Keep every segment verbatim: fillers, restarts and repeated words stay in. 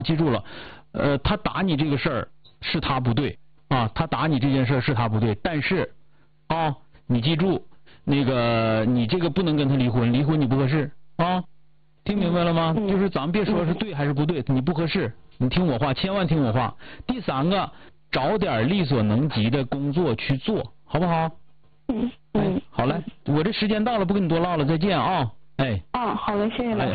记住了，呃，他打你这个事儿是他不对啊，他打你这件事是他不对，但是啊，你记住，那个你这个不能跟他离婚，离婚你不合适啊，听明白了吗？ 嗯、 就是咱们别说是对还是不对，你不合适，你听我话，千万听我话。第三个，找点力所能及的工作去做，好不好？ 嗯嗯、 哎，好嘞，我这时间到了，不跟你多唠了，再见啊！哎。 啊，好的，谢谢了。哎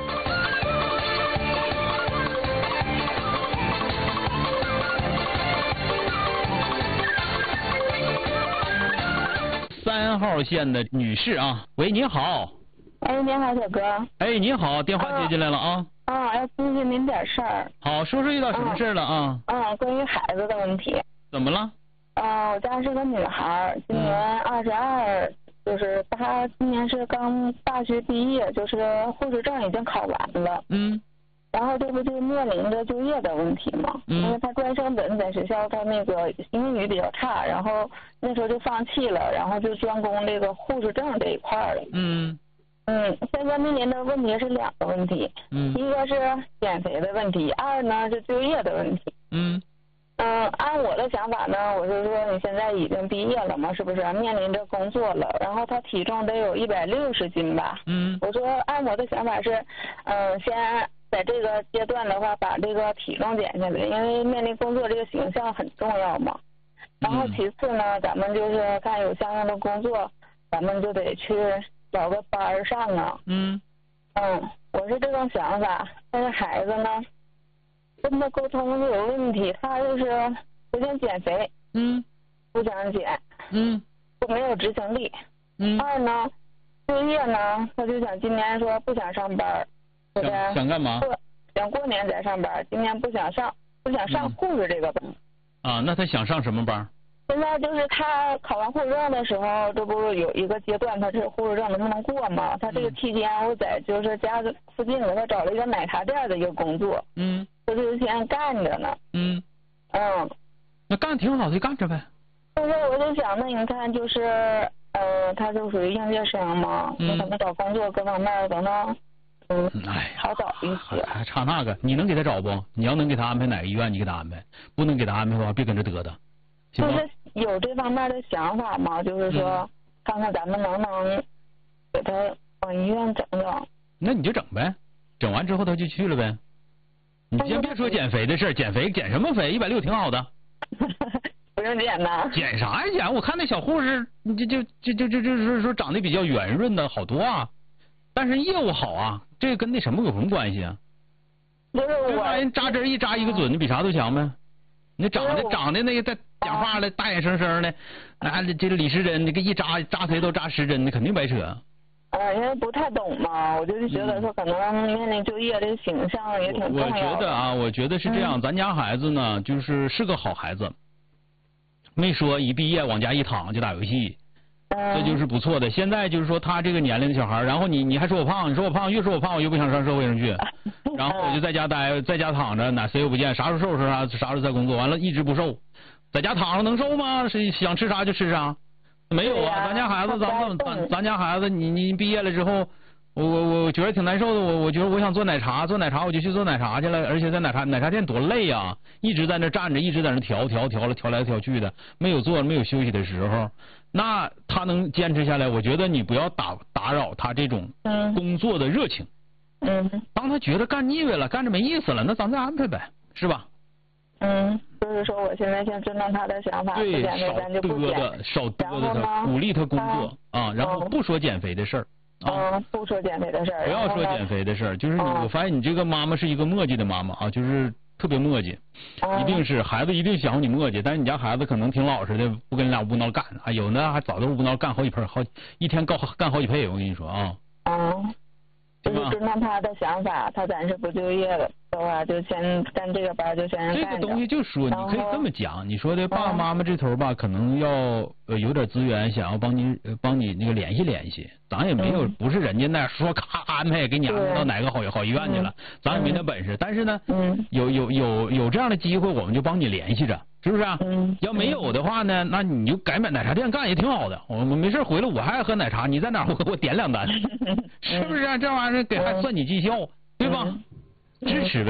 三号线的女士啊，喂，你好。 哎，你好，小哥。 哎，你好，电话接进来了啊。 啊，要咨询您点事儿。 好，说说遇到什么事儿了啊？ 啊，关于孩子的问题。 怎么了？ 啊，我家是个女孩，今年二十二，就是她今年是刚大学毕业，就是护士证已经考完了。 嗯。 然后这不就面临着就业的问题嘛？ 嗯。 因为她专升本在学校，她那个英语比较差，然后那时候就放弃了，然后就专攻这个护士证这一块了。 嗯。 嗯，现在面临的问题是两个问题。 嗯。 一个是减肥的问题，二呢是就业的问题。 嗯。 嗯，按我的想法呢，我就说你现在已经毕业了嘛，是不是面临着工作了？然后他体重得有一百六十斤吧。 嗯。 我说按我的想法是，嗯，先在这个阶段的话，把这个体重减下来，因为面临工作这个形象很重要嘛。然后其次呢，咱们就是看有相应的工作，咱们就得去找个班上啊。 嗯。 嗯，我是这种想法，但是孩子呢？跟他沟通就有问题，他就是不想减肥， 嗯， 不想减， 嗯， 就没有执行力， 嗯。 二呢，就业呢，他就想今年说不想上班，对不对？ 想想干嘛？ 想过年再上班，今年不想上，不想上护士这个班。 嗯、啊，那他想上什么班？ 现在就是他考完护士证的时候，这不有一个阶段，他这个护士证能不能过吗？他这个期间，我在就是家附近给他找了一个奶茶店的一个工作。 嗯。 我就是先干着呢。 嗯。 嗯。 那干挺好的，就干着呗。 但是我就想，那你看，就是呃，他就属于应届生嘛，你可能找工作各方面可能嗯， 哎， 好找一些。 还差那个，你能给他找不？你要能给他安排哪个医院，你给他安排；不能给他安排的话，别跟着嘚嘚。 就是有这方面的想法嘛，就是说、嗯、看看咱们能不能给他往医院整整。 那你就整呗，整完之后他就去了呗。你先别说减肥的事儿，减肥减什么肥？一百六挺好的。 不用减呐。 减啥呀减？我看那小护士，就就就就就就是说长得比较圆润的好多啊，但是业务好啊，这个跟那什么有什么关系啊？ 就是我人扎针一扎一个准，你比啥都强呗。你长得长得那个在讲话了，大眼生生的，那这个李时珍那个一扎扎谁都扎十针的，肯定白扯。 呃，因为不太懂嘛，我就是觉得说可能面临就业这形象也挺重要的。 我觉得啊，我觉得是这样，嗯、咱家孩子呢，就是是个好孩子，没说一毕业往家一躺就打游戏， 嗯、 这就是不错的。现在就是说他这个年龄的小孩，然后你你还说我胖，你说我胖，越说我胖我越不想上社会上去，然后我就在家待，在家躺着，哪谁也不见，啥时候瘦啥啥时候在工作，完了一直不瘦，在家躺着能瘦吗？谁想吃啥就吃啥。没有啊，咱家孩子，咱们咱咱家孩子，你你毕业了之后，我我我觉得挺难受的，我我觉得我想做奶茶，做奶茶我就去做奶茶去了，而且在奶茶奶茶店多累呀，一直在那站着，一直在那调调调了调来调去的，没有做没有休息的时候，那他能坚持下来，我觉得你不要打打扰他这种工作的热情， 嗯， 当他觉得干腻歪了，干着没意思了，那咱再安排呗，是吧？ 嗯，就是说我现在先尊重他的想法， 对， 不减肥咱就不减， 少嘚嘚他，鼓励他工作啊，然后不说减肥的事儿。 啊、嗯，不说减肥的事儿， 不要说减肥的事儿，就是你、嗯，我发现你这个妈妈是一个磨叽的妈妈啊，就是特别磨叽，嗯、一定是孩子一定想你磨叽，但是你家孩子可能挺老实的，不跟你俩无脑干啊，有呢还早都无脑干好几盆，好一天干干好几倍，我跟你说啊。 嗯，就是尊重他的想法，他暂时不就业了的话，就先干这个班就先干着。 这个东西就说你可以这么讲，你说的爸爸妈妈这头吧，嗯、可能要呃有点资源，想要帮你呃帮你那个联系联系，咱也没有、嗯、不是人家那说咔安排给你安排到哪个好好医院去了，咱也没那本事。但是呢， 嗯、 有有有有这样的机会，我们就帮你联系着，是不是、啊？ 嗯、 要没有的话呢，那你就改买奶茶店干也挺好的。我们没事回来我还爱喝奶茶，你在哪儿我我点两单，是不是、啊？这玩意儿给还算你绩效，对吧？支持呗。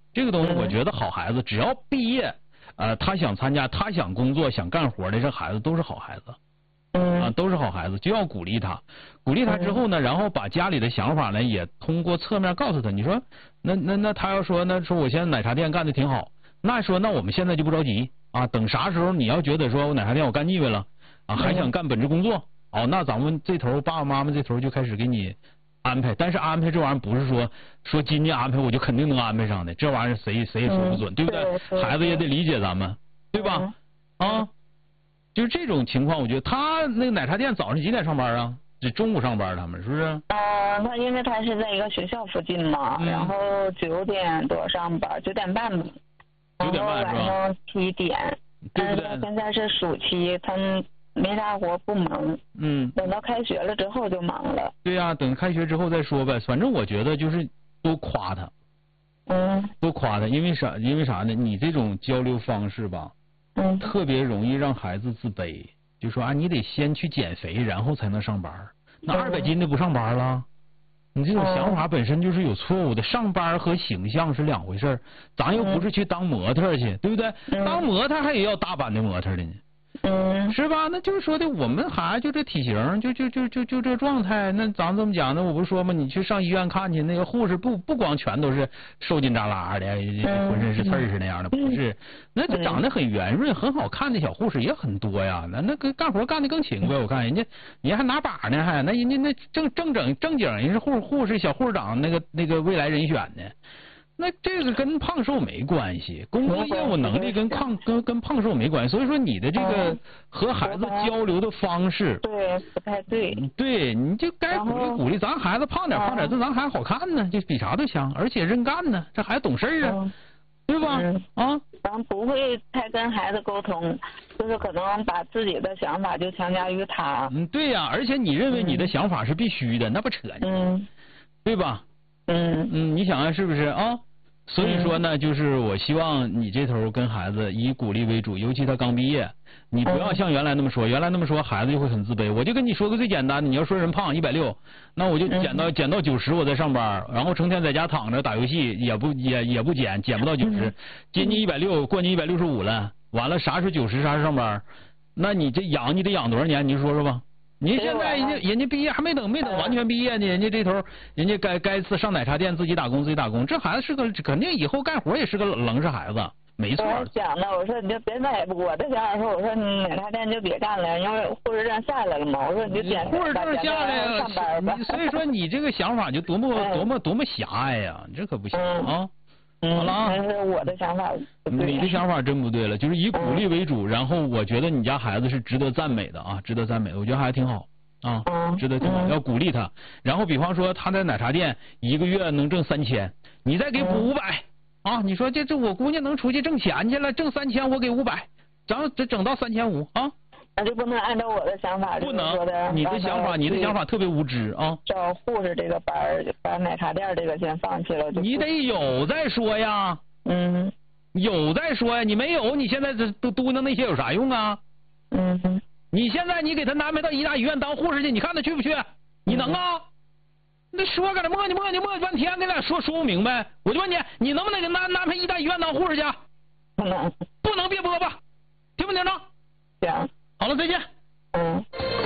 这个东西我觉得好孩子只要毕业，呃，他想参加，他想工作，想干活的这孩子都是好孩子。 嗯啊，都是好孩子，就要鼓励他，鼓励他之后呢，然后把家里的想法呢，也通过侧面告诉他。你说，那那那他要说，那说我现在奶茶店干的挺好，那说那我们现在就不着急啊，等啥时候你要觉得说我奶茶店我干腻歪了啊，还想干本职工作，哦，那咱们这头爸爸妈妈这头就开始给你安排，但是安排这玩意儿不是说说今天安排我就肯定能安排上的，这玩意儿谁谁也说不准，对不对？孩子也得理解咱们，对吧？啊。就是这种情况，我觉得他那个奶茶店早上几点上班啊？这中午上班，他们是不是？ 呃，他因为他是在一个学校附近嘛， 嗯、 然后九点多上班，九点半吧。 九点半是吧？ 晚上七点。 对不对？ 但是现在是暑期，他们没啥活，不忙。 嗯。 等到开学了之后就忙了。 对呀、啊，等开学之后再说呗。反正我觉得就是多夸他。 嗯。 多夸他，因为啥？因为啥呢？你这种交流方式吧。 嗯， 特别容易让孩子自卑，就说啊，你得先去减肥，然后才能上班。那二百斤的不上班了？你这种想法本身就是有错误的。上班和形象是两回事儿，咱又不是去当模特去，对不对？当模特还也要大版的模特的呢。 嗯， 是吧？那就是说的，我们孩子就这体型，就就就就就这状态。那咱这么讲的，我不是说吗？你去上医院看去，那个护士不不光全都是瘦筋扎拉的，浑身是刺儿似那样的，不是？那这长得很圆润、很好看的小护士也很多呀。那那个干活干的更勤快，我看人家，人家还拿把呢，还那人家那正正整正经人是护护士小护士长那个那个未来人选呢。那这个跟胖瘦没关系，工作业务能力跟胖跟跟胖瘦没关系，所以说你的这个和孩子交流的方式， 对，不太对。 对，你就该鼓励鼓励，咱孩子胖点胖点，这咱孩子好看呢，就比啥都强，而且认干呢，这孩子懂事儿啊，对吧？啊， 咱不会太跟孩子沟通，就是可能把自己的想法就强加于他。 嗯，对呀，而且你认为你的想法是必须的，那不扯呢， 嗯， 对吧？ 嗯嗯，你想想是不是啊？所以说呢，就是我希望你这头跟孩子以鼓励为主，尤其他刚毕业，你不要像原来那么说，原来那么说孩子就会很自卑。我就跟你说个最简单的，你要说人胖一百六，那我就减到减到九十，我再上班，然后成天在家躺着打游戏，也不也也不减，减不到九十，今年一百六，过年一百六十五了，完了啥是九十，啥是上班，那你这养你得养多少年？你说说吧。您现在人家人家毕业还没等没等完全毕业呢，人家这头人家该该次上奶茶店自己打工自己打工，这孩子是个肯定以后干活也是个棱是孩子，没错。 我讲的，我说你就别再，我的想法说，我说你奶茶店就别干了，因为护士证下来了嘛，我说你就减护士证下来了， 上班吧。 所以说你这个想法就多么多么多么狭隘呀，这可不行啊。好了啊， 那是我的想法不对。 你的想法真不对了，就是以鼓励为主，然后我觉得你家孩子是值得赞美的啊，值得赞美的，我觉得还挺好。啊，值得挺好，要鼓励他。然后比方说他在奶茶店一个月能挣三千，你再给补五百啊！你说这这我姑娘能出去挣钱去了，挣三千我给五百，整这整到三千五啊！ 那就不能按照我的想法， 不能，你的想法，你的想法特别无知啊！ 找护士这个班儿，把奶茶店这个先放弃了。 你得有再说呀， 嗯， 有再说呀，你没有，你现在这都嘟囔那些有啥用啊？ 嗯。 你现在你给他安排到医大医院当护士去，你看他去不去？你能啊？那说搁这磨叽磨叽磨叽半天，咱俩说说不明白。我就问你，你能不能给安安排医大医院当护士去？ 不能， 不能别播吧，听不听着？ 行。 好了，再见。 嗯。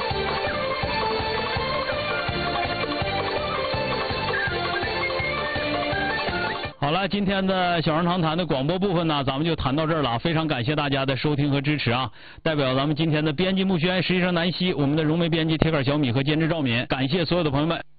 好了，今天的小人堂谈的广播部分呢，咱们就谈到这儿了。非常感谢大家的收听和支持啊！代表咱们今天的编辑木轩、实习生南希，我们的融媒编辑铁杆小米和监制赵敏，感谢所有的朋友们。